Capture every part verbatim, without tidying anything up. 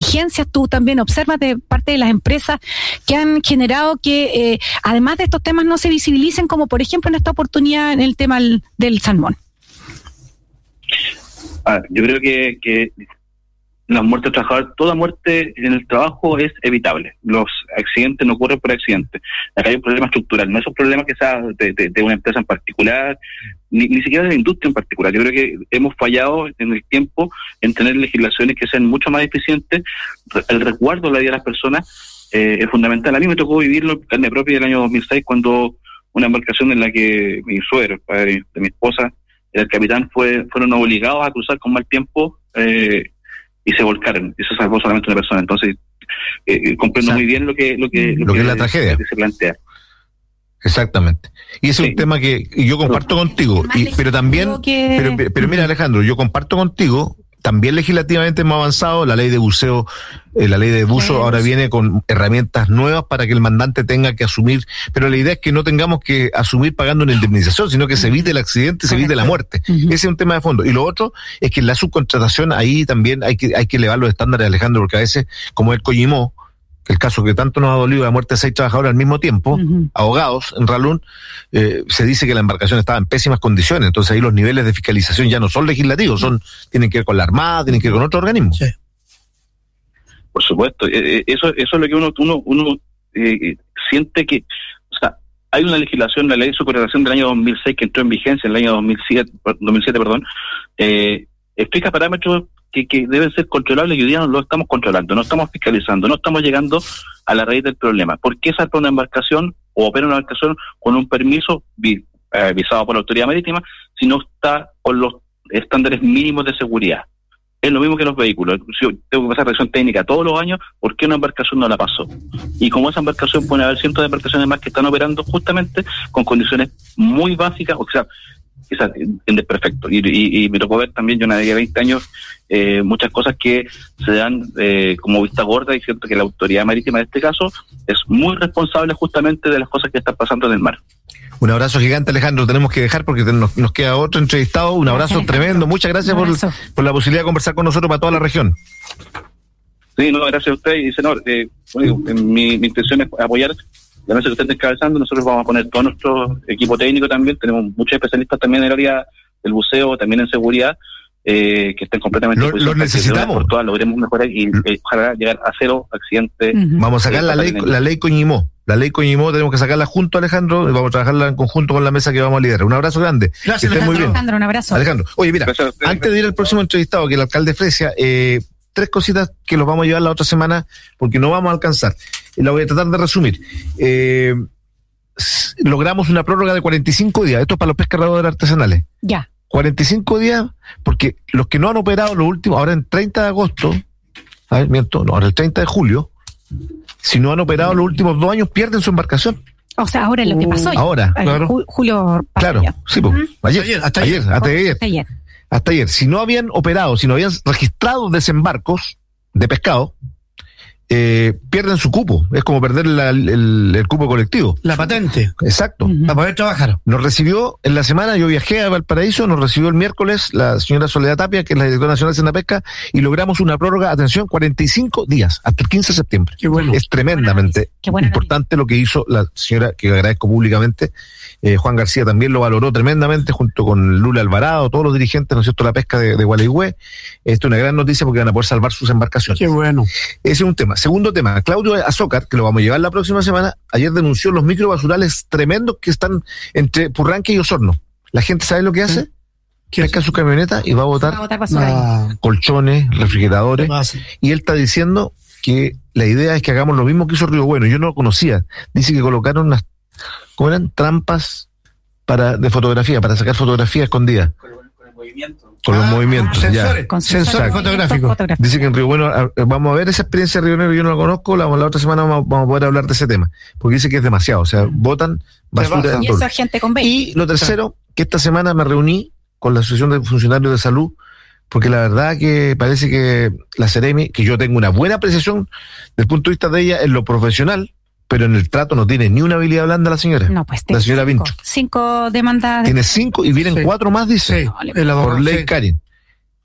negligencias tú también observas de parte de las empresas que han generado que, eh, además de estos temas, no se visibilicen, como por ejemplo en esta oportunidad en el tema del, del salmón? Ah, yo creo que, que las muertes de trabajadores, toda muerte en el trabajo es evitable. Los accidentes no ocurren por accidentes. Acá hay un problema estructural, no es un problema que sea de, de, de una empresa en particular, ni, ni siquiera de la industria en particular. Yo creo que hemos fallado en el tiempo en tener legislaciones que sean mucho más eficientes. El resguardo de la vida de las personas eh, es fundamental. A mí me tocó vivirlo en carne propia del año dos mil seis, cuando una embarcación en la que mi suegro, el padre de mi esposa, el capitán, fue fueron obligados a cruzar con mal tiempo eh, y se volcaron, y se salvó solamente una persona. Entonces eh, comprendo, o sea, muy bien lo que lo que, lo lo que, que es la tragedia que se plantea. Exactamente. Y ese sí. es un tema que yo comparto contigo, y, pero también que... pero, pero mira, Alejandro, yo comparto contigo. También legislativamente hemos avanzado, la ley de buceo, eh, la ley de buzo ahora viene con herramientas nuevas para que el mandante tenga que asumir, pero la idea es que no tengamos que asumir pagando una indemnización, sino que se evite el accidente, se evite la muerte. Uh-huh. Ese es un tema de fondo. Y lo otro es que en la subcontratación ahí también hay que hay que elevar los estándares, Alejandro, porque a veces, como el Coñimó, el caso que tanto nos ha dolido, la muerte de seis trabajadores al mismo tiempo, uh-huh. ahogados en Ralún, eh, se dice que la embarcación estaba en pésimas condiciones. Entonces ahí los niveles de fiscalización ya no son legislativos, son tienen que ver con la Armada, tienen que ver con otro organismo. Sí. Por supuesto, eh, eso eso es lo que uno uno uno eh, siente que, o sea, hay una legislación, la ley de subcontratación del año dos mil seis que entró en vigencia en el año dos mil siete, perdón, eh, explica parámetros que, que deben ser controlables y hoy día no lo estamos controlando, no estamos fiscalizando, no estamos llegando a la raíz del problema. ¿Por qué salta una embarcación o opera una embarcación con un permiso vi, eh, visado por la autoridad marítima si no está con los estándares mínimos de seguridad? Es lo mismo que los vehículos. Si yo tengo que pasar revisión técnica todos los años, ¿por qué una embarcación no la pasó? Y como esa embarcación puede haber cientos de embarcaciones más que están operando justamente con condiciones muy básicas, o sea, quizás en desperfecto. Y, y, y me tocó ver también, yo navegué veinte años, eh, muchas cosas que se dan eh, como vista gorda, y siento que la autoridad marítima en este caso es muy responsable justamente de las cosas que están pasando en el mar. Un abrazo gigante, Alejandro, tenemos que dejar porque nos, nos queda otro entrevistado. Un abrazo gracias, tremendo, muchas gracias por, por la posibilidad de conversar con nosotros para toda la región. Sí, no, gracias a usted y senador. Eh, bueno, mi, mi intención es apoyar la mesa que usted está encabezando. Nosotros vamos a poner todo nuestro equipo técnico también, tenemos muchos especialistas también en el área del buceo, también en seguridad, eh, que estén completamente... Lo, lo necesitamos. Por todas, logremos mejorar y eh, ojalá llegar a cero accidentes. Uh-huh. Vamos a sacar eh, la ley la ley Coñimó. La ley Coñimó tenemos que sacarla junto, Alejandro, y vamos a trabajarla en conjunto con la mesa que vamos a liderar. Un abrazo grande. Gracias, que estés muy bien. Alejandro, un abrazo. Alejandro, oye, mira, antes de ir al próximo entrevistado, que es el alcalde Fresia, eh, tres cositas que los vamos a llevar la otra semana, porque no vamos a alcanzar. La voy a tratar de resumir. Eh, logramos una prórroga de cuarenta y cinco días. Esto es para los pescadores artesanales. Ya. cuarenta y cinco días, porque los que no han operado los últimos, ahora en treinta de agosto, a ver, miento, no, ahora el treinta de julio, si no han operado los últimos dos años, pierden su embarcación. O sea, ahora es lo que pasó. Ahora, eh, claro. Julio. Claro, ya. Sí, pues. Uh-huh. Ayer, ayer, hasta ayer. Ayer, hasta ayer. Hasta ayer. Hasta ayer. Si no habían operado, si no habían registrado desembarcos de pescado, eh, pierden su cupo. Es como perder la, el, el cupo colectivo. La patente. Exacto. Uh-huh. Para poder trabajar. Nos recibió en la semana, yo viajé a Valparaíso, nos recibió el miércoles la señora Soledad Tapia, que es la directora nacional de Hacienda Pesca, y logramos una prórroga, atención, cuarenta y cinco días, hasta el quince de septiembre. Qué bueno. Es tremendamente Qué importante lo que hizo la señora, que agradezco públicamente. Eh, Juan García también lo valoró tremendamente, junto con Lula Alvarado, todos los dirigentes, ¿no es cierto?, la pesca de, de Gualeguay. Esto es una gran noticia porque van a poder salvar sus embarcaciones. Qué bueno. Ese es un tema. Segundo tema, Claudio Azócar, que lo vamos a llevar la próxima semana, ayer denunció los microbasurales tremendos que están entre Purranque y Osorno. La gente sabe lo que hace, ¿Qué? pesca su camioneta y va a botar, va a botar basura ah, colchones, refrigeradores, y él está diciendo que la idea es que hagamos lo mismo que hizo Río Bueno. Yo no lo conocía. Dice que colocaron unas, ¿cómo eran? Trampas para de fotografía, para sacar fotografía escondida. Con, con el movimiento. Con ah, los movimientos, sensores, ya. Con sensores fotográficos. Dice que en Río Bueno, vamos a ver esa experiencia de Río Negro, yo no la conozco, la, la otra semana vamos, vamos a poder hablar de ese tema, porque dice que es demasiado, o sea, botan basura en y esa gente con veinte. Y lo tercero, que esta semana me reuní con la Asociación de Funcionarios de Salud, porque la verdad que parece que la Seremi, que yo tengo una buena apreciación del punto de vista de ella en lo profesional, pero en el trato no tiene ni una habilidad blanda la señora. No, pues la señora cinco, Pincho. Cinco demandas. Tiene cinco y vienen sí. cuatro más, dice. Sí. Por ley sí. Karin.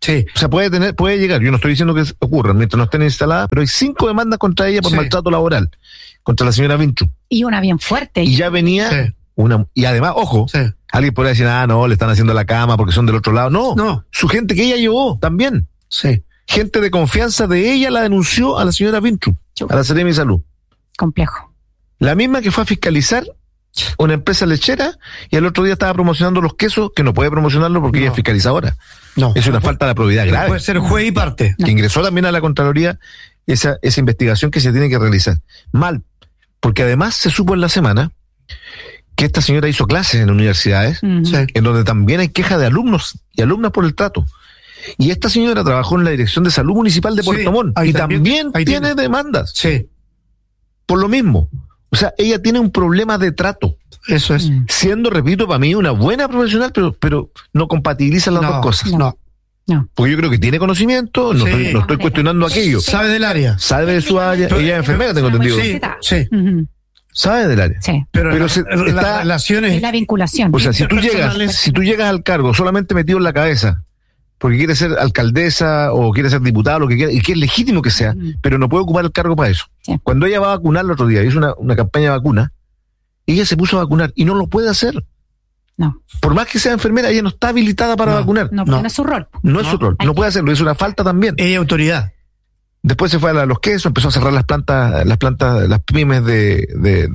Sí. O sea, puede tener, puede llegar, yo no estoy diciendo que ocurra mientras no estén instaladas, pero hay cinco demandas contra ella por Sí. maltrato laboral, contra la señora Vinchu. Y una bien fuerte. Y ya venía Sí. una, y además, ojo, Sí. alguien podría decir, ah, no, le están haciendo la cama porque son del otro lado. No, No. su gente que ella llevó también. Sí. Gente de confianza de ella la denunció a la señora Vinchu, a la Seremi de Salud. Complejo. La misma que fue a fiscalizar una empresa lechera y el otro día estaba promocionando los quesos, que no puede promocionarlo porque No. ella es fiscalizadora. No. Es una falta de probidad grave. Puede ser juez y parte. Que ingresó también a la Contraloría esa, esa investigación que se tiene que realizar. Mal, porque además se supo en la semana que esta señora hizo clases en universidades, Ujú. Sí. en donde también hay quejas de alumnos y alumnas por el trato. Y esta señora trabajó en la Dirección de Salud Municipal de Sí, Puerto Montt ahí y también- también, ahí tiene tiene. demandas Sí. por lo mismo. O sea, ella tiene un problema de trato, Eso es. Mm. siendo, repito, para mí una buena profesional, pero, pero no compatibiliza las No, dos cosas. No. No. Porque yo creo que tiene conocimiento, no, Sí. estoy, no estoy cuestionando aquello. Sabe del área. Sabe de su área, Pero- ella es enfermera, tengo entendido. Sí, sí. Ujú. Sabe del área. Sí. Pero, Pero la- se- las está- relaciones. Es la vinculación. O sea, si tú llegas, Interpersonales. si tú llegas al cargo solamente metido en la cabeza, porque quiere ser alcaldesa o quiere ser diputada, lo que quiera, y que es legítimo que sea, Ujú. pero no puede ocupar el cargo para eso. Sí. Cuando ella va a vacunar el otro día, hizo una, una campaña de vacuna, ella se puso a vacunar y no lo puede hacer. No. Por más que sea enfermera, ella no está habilitada para No. vacunar. No, porque No. no es su rol. No es No. su rol, Hay no que- puede hacerlo, es una falta también. Ella autoridad. Después se fue a la- los quesos, empezó a cerrar las plantas, las plantas, las pymes de, de,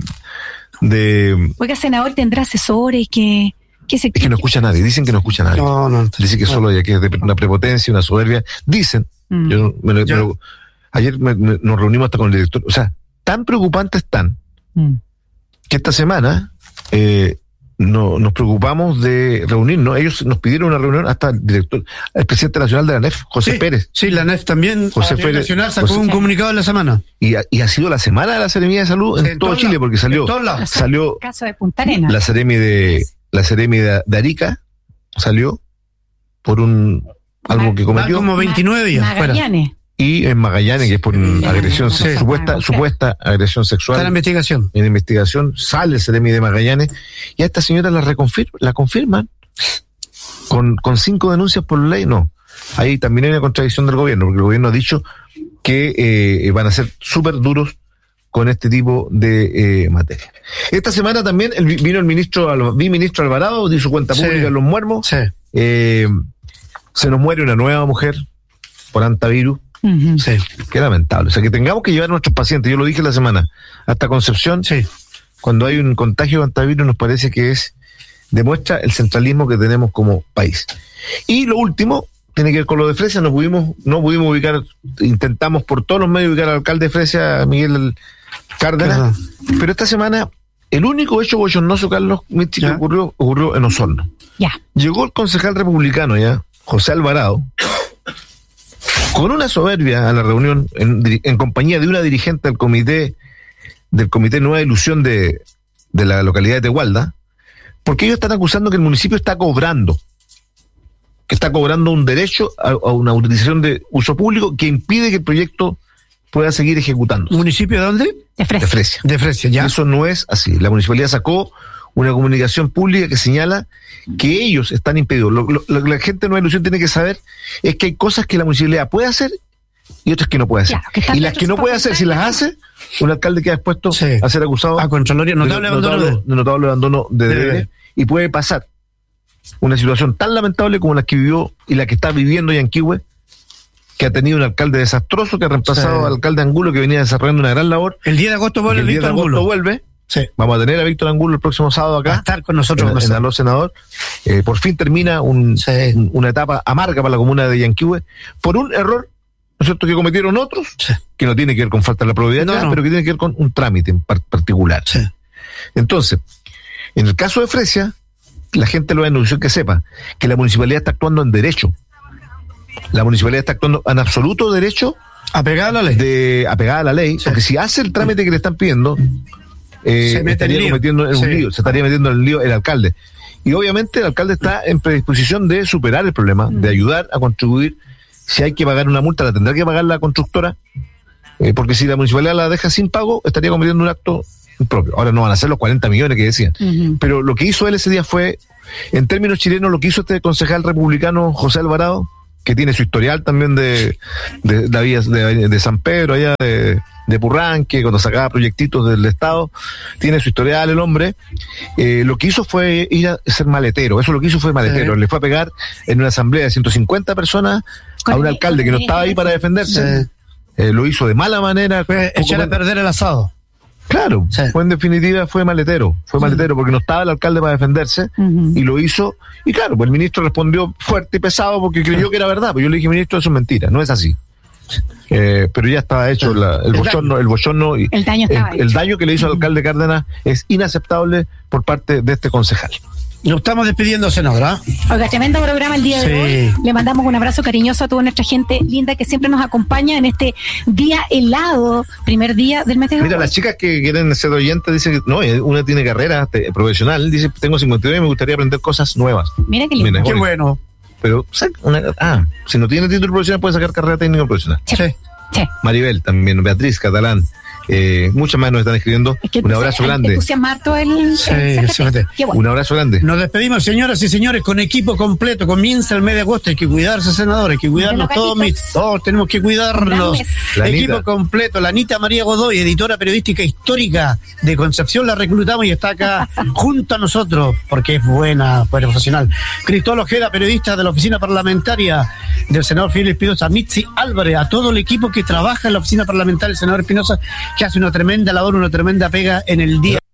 de Oiga, senador, tendrá asesores que, que se... es que no escucha a nadie, dicen que no escucha a nadie. No, no. Dicen que solo ella que es de una prepotencia, una soberbia. Dicen, Mm. yo me lo- Ya. me lo- ayer me- me- nos reunimos hasta con el director, o sea, tan preocupantes están Mm. que esta semana eh, no, nos preocupamos de reunirnos. Ellos nos pidieron una reunión hasta el director, el presidente nacional de la N E F, José Sí, Pérez. Sí, la N E F también. José a nivel Pérez- Nacional sacó José- un comunicado en la semana. Y ha, y ha sido la semana de la Seremi de Salud en, Sí, en todo todos Chile, lados, porque salió, en todos lados. salió Caso de Punta Arenas. la Seremi de, la Seremi de, de Arica, salió por un algo que Va cometió. como veintinueve días fuera. Magallanes. Y en Magallanes, que es por Sí. agresión, Sí. supuesta, supuesta agresión Está en la sexual. investigación. En investigación sale el Seremi de Magallanes y a esta señora la reconfirman, la confirman con, con cinco denuncias por ley. No, ahí también hay una contradicción del gobierno, porque el gobierno ha dicho que eh, van a ser súper duros con este tipo de eh, materia. Esta semana también el, vino el ministro, Al- ministro Alvarado, dio su cuenta Sí. pública en Los Muermos. Sí, Eh, se nos muere una nueva mujer por antivirus. Ujú. sí, Qué lamentable. O sea, que tengamos que llevar a nuestros pacientes, yo lo dije la semana, hasta Concepción, sí. cuando hay un contagio de antivirus, nos parece que es, demuestra el centralismo que tenemos como país. Y lo último, tiene que ver con lo de Fresia, no pudimos, no pudimos ubicar, intentamos por todos los medios ubicar al alcalde de Fresia, Miguel Cárdenas, Ajá. pero esta semana, el único hecho bochornoso, Carlos Michi, que Ya. ocurrió, ocurrió en Osorno. Ya. Llegó el concejal republicano ya, José Alvarado, con una soberbia a la reunión en, diri- en compañía de una dirigente del comité del comité Nueva Ilusión de, de la localidad de Tehualda, porque ellos están acusando que el municipio está cobrando, que está cobrando un derecho a, a una utilización de uso público que impide que el proyecto pueda seguir ejecutando. ¿Municipio de dónde? De De Fresia. Fresia. De Fresia, ya. Eso no es así. La municipalidad sacó una comunicación pública que señala que ellos están impedidos. Lo, lo- lo que la gente de Nueva Ilusión tiene que saber es que hay cosas que la municipalidad puede hacer y otras que no puede hacer. Claro, que están y las dentro que de no su puede hacer, si las facultad. hace, un alcalde queda expuesto Sí. a ser acusado A Contraloría, notable de, abandono notable, de- de notable abandono de de deberes, deberes. y puede pasar una situación tan lamentable como la que vivió y la que está viviendo Yanquihue, que ha tenido un alcalde desastroso que ha reemplazado Sí. al alcalde Angulo, que venía desarrollando una gran labor. El diez de agosto Y vuelve el diez de Víctor agosto Angulo. vuelve. Sí. Vamos a tener a Víctor Angulo el próximo sábado Va a acá. estar con nosotros. En, en conversando. Aló Senador. Eh, por fin termina un, Sí. un- una etapa amarga para la comuna de Yanquihue por un error, ¿no es cierto?, que cometieron otros, Sí. que no tiene que ver con falta de la probidad, No, nada, no. pero que tiene que ver con un trámite en par- particular. Sí. Entonces, en el caso de Fresia, la gente lo denunció, que sepa que la municipalidad está actuando en derecho. La municipalidad está actuando en absoluto derecho, Apegada a la ley. de apegada a la ley, Sí. porque si hace el trámite que le están pidiendo, eh, Se mete en estaría lío. cometiendo en un Sí. lío, se estaría metiendo en el lío el alcalde. Y obviamente el alcalde está en predisposición de superar el problema, de ayudar a contribuir. Si hay que pagar una multa, la tendrá que pagar la constructora, eh, porque si la municipalidad la deja sin pago, estaría cometiendo un acto impropio. Ahora no van a ser los cuarenta millones que decían. Ujú. Pero lo que hizo él ese día fue, en términos chilenos, lo que hizo este concejal republicano José Alvarado, que tiene su historial también de, de, de, de, de San Pedro, allá de, de Purranque, cuando sacaba proyectitos del Estado, tiene su historial el hombre. Eh, lo que hizo fue ir a ser maletero, eso lo que hizo fue maletero, sí. Le fue a pegar en una asamblea de ciento cincuenta personas a un alcalde que no estaba ahí para defenderse, sí. eh, lo hizo de mala manera. Fue echar a perder el asado. Claro, sí. Fue en definitiva, fue maletero, fue maletero porque no estaba el alcalde para defenderse, uh-huh. Y lo hizo, y claro, pues el ministro respondió fuerte y pesado porque creyó que era verdad, pues yo le dije, ministro, eso es mentira, no es así. Eh, pero ya estaba hecho la, el, el bochorno, el bochorno y el daño, estaba el, el daño que le hizo al alcalde Cárdenas es inaceptable por parte de este concejal. Nos estamos despidiendo, senadora. Oiga, tremendo programa el día de sí. hoy. Le mandamos un abrazo cariñoso a toda nuestra gente linda que siempre nos acompaña en este día helado, primer día del mes de Mira, las chicas que quieren ser oyentes dicen que no, una tiene carrera te, profesional, dice, tengo cincuenta y nueve y me gustaría aprender cosas nuevas. Mira qué lindo. Mira, qué bueno. Pero, una, ah, si no tiene título profesional puede sacar carrera técnica profesional. Sí. Sí. Maribel también, Beatriz Catalán. Eh, muchas más nos están escribiendo. Es que un abrazo grande. Entusiasmar el, sí, el bueno. Un abrazo grande. Nos despedimos, señoras y señores, con equipo completo. Comienza el mes de agosto. Hay que cuidarse, senadores. Hay que cuidarnos todos. Todos tenemos que cuidarnos. Equipo completo. La Anita María Godoy, editora periodística histórica de Concepción, la reclutamos y está acá junto a nosotros porque es buena, profesional. Cristóbal Ojeda, periodista de la oficina parlamentaria del senador Fidel Espinosa. Mitzi Álvarez, a todo el equipo que trabaja en la oficina parlamentaria del senador Espinosa, que hace una tremenda labor, una tremenda pega en el día.